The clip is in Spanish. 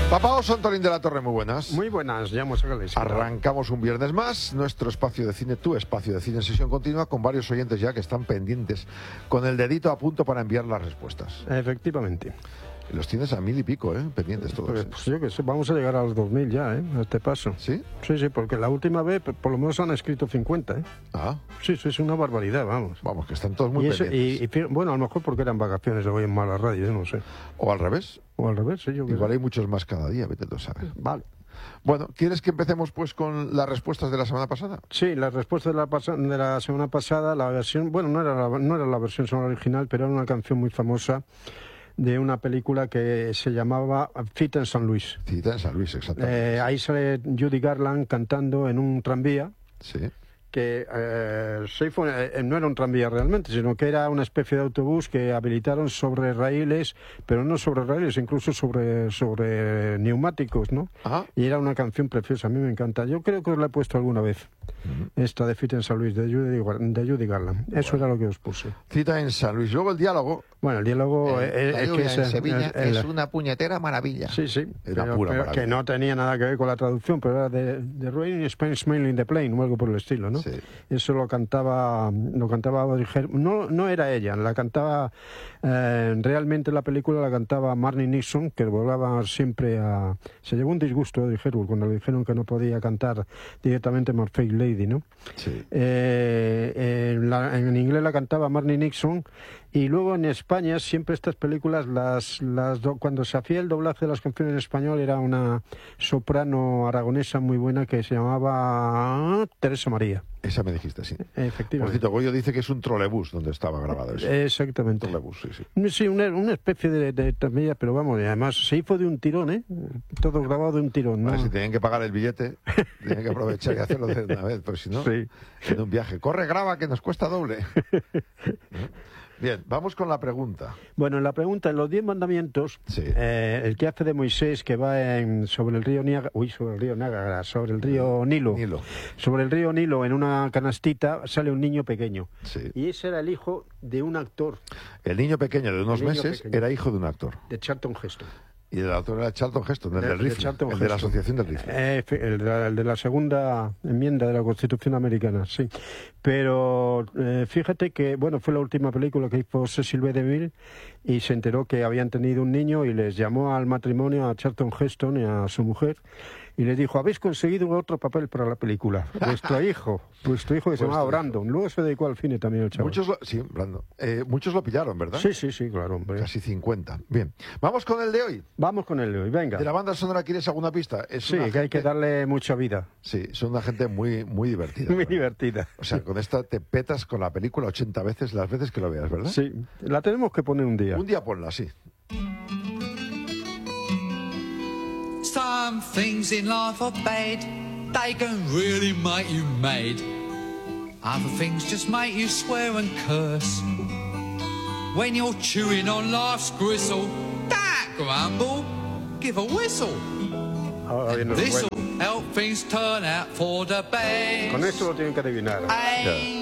Papá Oso, Antolín de la Torre, muy buenas. Muy buenas, ya hemos sacado. Arrancamos un viernes más, nuestro espacio de cine, tu espacio de cine en sesión continua, con varios oyentes ya que están pendientes, con el dedito a punto para enviar las respuestas. Efectivamente. Los tienes a 1000 y pico, pendientes todos. Pues yo que sé, vamos a llegar a los 2000 ya, a este paso. ¿Sí? Sí, porque la última vez por lo menos han escrito 50, Ah. Sí, es una barbaridad, vamos. Vamos, que están todos muy pendientes. Bueno, a lo mejor porque eran vacaciones o hoy en mala radio, yo no sé. O al revés. O al revés, sí, yo que Igual sé. hay muchos más cada día, vete tú a saber. Vale. Bueno, ¿quieres que empecemos pues con las respuestas de la semana pasada? Sí, la respuesta de la semana pasada, la versión, bueno, no era la versión sonora original, pero era una canción muy famosa de una película que se llamaba Cita en San Luis. Cita en San Luis, exactamente. Ahí sale Judy Garland cantando en un tranvía, Sí. que no era un tranvía realmente, sino que era una especie de autobús que habilitaron sobre raíles, pero no sobre raíles, incluso sobre neumáticos, ¿no? Ajá. Y era una canción preciosa, a mí me encanta. Yo creo que os la he puesto alguna vez, esta de Fit en San Luis, de Judy Garland. Eso era lo que os puse. Cita en San Luis. Luego el diálogo. Bueno, el diálogo La es lluvia que en Sevilla es una puñetera maravilla. Sí, Era pero pura maravilla. que no tenía nada que ver con la traducción, pero era de Rain in Spain Smelling the Plane o algo por el estilo, ¿no? Sí. Eso lo cantaba Audrey Hepburn. No era ella, la cantaba realmente la película la cantaba Marnie Nixon, que volaba siempre a... Se llevó un disgusto a Audrey Hepburn cuando le dijeron que no podía cantar directamente My Fair Lady, ¿no? Sí. En inglés la cantaba Marnie Nixon. Y luego en España siempre estas películas, cuando se hacía el doblaje de las canciones en español, era una soprano aragonesa muy buena que se llamaba Teresa María. Esa me dijiste, sí. Por Efectivamente. cierto, Goyo dice que es un trolebús donde estaba grabado eso. Exactamente. Trolebús, sí. Sí, una especie de tranvía, pero vamos, y además se hizo de un tirón, todo grabado de un tirón, ¿no? Vale, si tenían que pagar el billete, tenían que aprovechar y hacerlo de una vez, pues si no, Sí. en un viaje. Corre, graba, que nos cuesta doble. Bien, vamos con la pregunta. Bueno, en la pregunta, en los 10 mandamientos, Sí. el que hace de Moisés, que va sobre el río Nilo. Sobre el río Nilo, en una canastita, sale un niño pequeño. Sí. Y ese era el hijo de un actor, El niño pequeño de unos El niño meses pequeño. era hijo de un actor. de Charlton Heston. Y el autor era Charlton Heston, el De- del de rifle, Charlton el de la Heston. Asociación del Rifle. El de la segunda enmienda de la Constitución americana, sí. Pero fíjate que, bueno, fue la última película que hizo Cecil B. DeMille y se enteró que habían tenido un niño y les llamó al matrimonio a Charlton Heston y a su mujer y les dijo, habéis conseguido otro papel para la película. Vuestro hijo que se llamaba hijo. Brandon. Luego se dedicó al cine también el chaval. Muchos lo pillaron, ¿verdad? Sí, claro, hombre. Casi 50. Bien, vamos con el de hoy. Vamos con el de hoy, venga. De la banda sonora, ¿quieres alguna pista? Sí, que hay que darle mucha vida. Sí, son una gente muy, muy divertida. Muy ¿no? divertida. O sea, con esta te petas con la película 80 veces las veces que lo veas, ¿verdad? Sí, la tenemos que poner un día. Un día ponla, sí. Some things in life are bad, they can really make you mad. Other things just make you swear and curse. When you're chewing on life's gristle, don't grumble, give a whistle. Ahora viene lo bueno. This'll help things turn out for the best. Con esto lo tienen que adivinar. Ain't